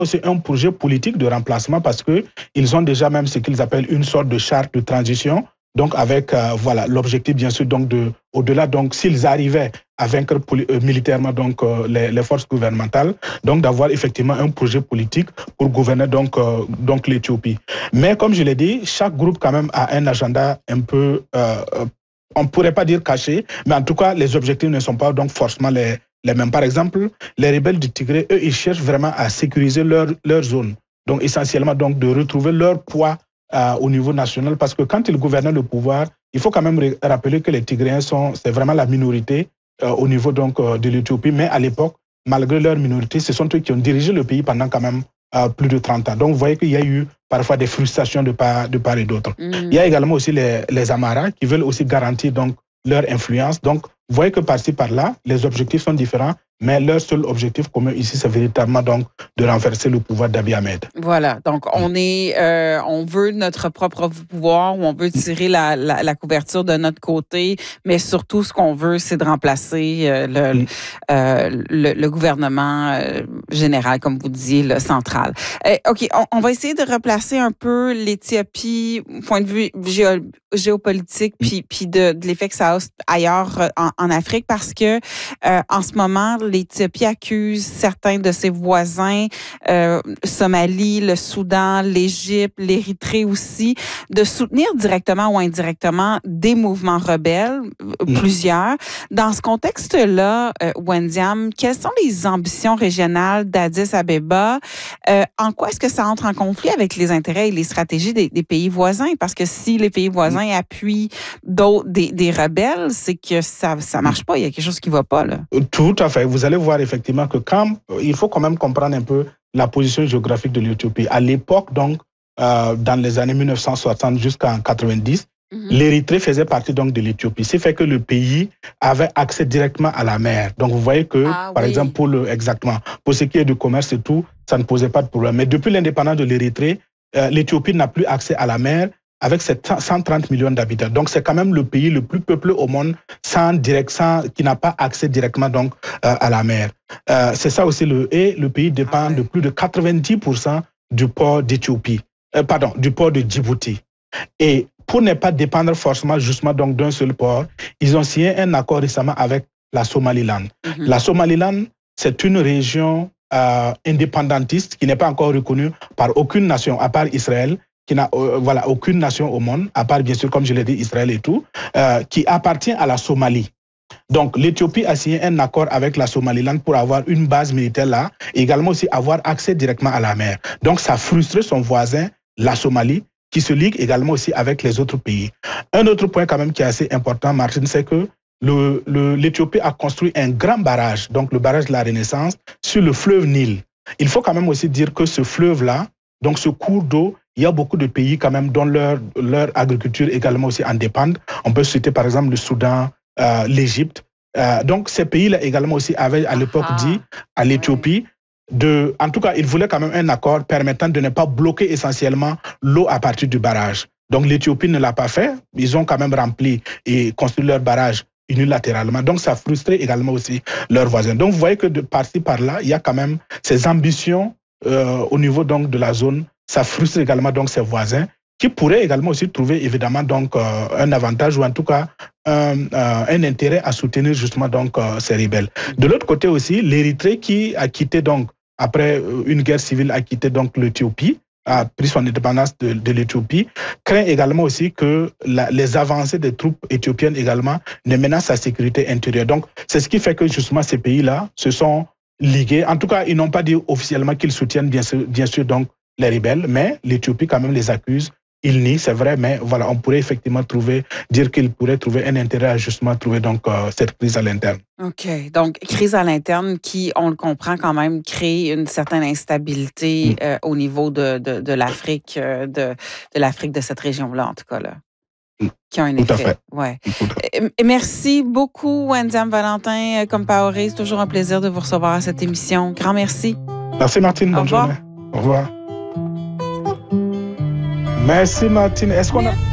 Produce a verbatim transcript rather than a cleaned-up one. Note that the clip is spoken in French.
c'est un projet politique de remplacement parce qu'ils ont déjà même ce qu'ils appellent une sorte de charte de transition. Donc, avec euh, voilà l'objectif, bien sûr, donc de, au-delà, donc, s'ils arrivaient à vaincre euh, militairement donc euh, les, les forces gouvernementales, donc d'avoir effectivement un projet politique pour gouverner donc euh, donc l'Éthiopie. Mais comme je l'ai dit, chaque groupe quand même a un agenda un peu, euh, on pourrait pas dire caché, mais en tout cas, les objectifs ne sont pas donc forcément les les mêmes. Par exemple, les rebelles du Tigré, eux, ils cherchent vraiment à sécuriser leur leur zone. Donc, essentiellement, donc de retrouver leur poids Euh, au niveau national, parce que quand ils gouvernaient le pouvoir, il faut quand même rappeler que les Tigréens sont, c'est vraiment la minorité euh, au niveau donc euh, de l'Éthiopie, mais à l'époque, malgré leur minorité, ce sont eux qui ont dirigé le pays pendant quand même euh, plus de trente ans. Donc, vous voyez qu'il y a eu parfois des frustrations de part, de part et d'autre. Mm. Il y a également aussi les, les Amaras qui veulent aussi garantir donc leur influence. Donc, vous voyez que par-ci, par-là, les objectifs sont différents, mais leur seul objectif commun ici, c'est véritablement donc de renverser le pouvoir d'Abiy Ahmed. Voilà, donc on est, euh, on veut notre propre pouvoir, ou on veut tirer la, la, la couverture de notre côté, mais surtout ce qu'on veut, c'est de remplacer euh, le, mm. euh, le, le gouvernement euh, général, comme vous disiez, le central. Euh, ok, on, on va essayer de replacer un peu l'Éthiopie, point de vue géo, géopolitique, mm. puis puis de, de l'effet que ça a ailleurs en, en Afrique, parce que euh, en ce moment l'Éthiopie accuse certains de ses voisins, euh, Somalie, le Soudan, l'Égypte, l'Érythrée aussi, de soutenir directement ou indirectement des mouvements rebelles, mmh. plusieurs. Dans ce contexte-là, euh, Wendiam, quelles sont les ambitions régionales d'Addis Abeba? Euh, en quoi est-ce que ça entre en conflit avec les intérêts et les stratégies des, des pays voisins? Parce que si les pays voisins mmh. appuient d'autres, des, des rebelles, c'est que ça ne marche pas. Il y a quelque chose qui ne va pas, là. Tout à fait. Vous allez voir effectivement que quand il faut quand même comprendre un peu la position géographique de l'Éthiopie. À l'époque, donc, euh, dans les années mille neuf cent soixante jusqu'en quatre-vingt-dix, mm-hmm. l'Érythrée faisait partie donc de l'Éthiopie. Ce qui fait que le pays avait accès directement à la mer. Donc, vous voyez que, ah, par oui. exemple, pour le, exactement, pour ce qui est du commerce et tout, ça ne posait pas de problème. Mais depuis l'indépendance de l'Érythrée, euh, l'Éthiopie n'a plus accès à la mer, avec ses cent trente millions d'habitants. Donc, c'est quand même le pays le plus peuplé au monde sans direct, sans, qui n'a pas accès directement donc, euh, à la mer. Euh, c'est ça aussi. Le, et le pays dépend ah ouais. de plus de quatre-vingt-dix pour cent du port d'Éthiopie, euh, pardon, du port de Djibouti. Et pour ne pas dépendre forcément justement donc d'un seul port, ils ont signé un accord récemment avec la Somaliland. Mm-hmm. La Somaliland, c'est une région euh, indépendantiste qui n'est pas encore reconnue par aucune nation, à part Israël, qui n'a euh, voilà, aucune nation au monde, à part bien sûr, comme je l'ai dit, Israël et tout, euh, qui appartient à la Somalie. Donc, l'Éthiopie a signé un accord avec la Somaliland pour avoir une base militaire là, et également aussi avoir accès directement à la mer. Donc, ça frustre son voisin, la Somalie, qui se ligue également aussi avec les autres pays. Un autre point quand même qui est assez important, Martine, c'est que le, le, l'Éthiopie a construit un grand barrage, donc le barrage de la Renaissance, sur le fleuve Nil. Il faut quand même aussi dire que ce fleuve-là, donc ce cours d'eau, il y a beaucoup de pays quand même dont leur, leur agriculture également aussi en dépendent. On peut citer par exemple le Soudan, euh, l'Égypte. Euh, donc ces pays-là également aussi avaient à l'époque ah, dit à l'Éthiopie, ouais. de, en tout cas ils voulaient quand même un accord permettant de ne pas bloquer essentiellement l'eau à partir du barrage. Donc l'Éthiopie ne l'a pas fait. Ils ont quand même rempli et construit leur barrage unilatéralement. Donc ça frustrait également aussi leurs voisins. Donc vous voyez que de par-ci par-là, il y a quand même ces ambitions euh, au niveau donc de la zone. Ça frustre également donc ses voisins qui pourraient également aussi trouver évidemment donc euh, un avantage ou en tout cas un, euh, un intérêt à soutenir justement donc euh, ces rebelles. De l'autre côté aussi, l'Érythrée qui a quitté donc après une guerre civile a quitté donc l'Éthiopie, a pris son indépendance de, de l'Éthiopie, craint également aussi que la, les avancées des troupes éthiopiennes également ne menacent sa sécurité intérieure. Donc c'est ce qui fait que justement ces pays-là se sont ligués. En tout cas, ils n'ont pas dit officiellement qu'ils soutiennent bien sûr, bien sûr donc les rebelles, mais l'Éthiopie quand même les accuse. Ils nient, c'est vrai, mais voilà, on pourrait effectivement trouver, dire qu'ils pourraient trouver un intérêt à justement trouver donc euh, cette crise à l'interne. OK. Donc, crise à l'interne qui, on le comprend quand même, crée une certaine instabilité mm. euh, au niveau de, de, de l'Afrique, euh, de, de l'Afrique de cette région-là, en tout cas, là. Mm. Qui a un Tout effet. à fait. Ouais. Et merci beaucoup, Wendiam Valentin Compaoré. C'est toujours un plaisir de vous recevoir à cette émission. Grand merci. Merci, Martine. Bonne journée. Au revoir. Merci, Martine. Est-ce qu'on a...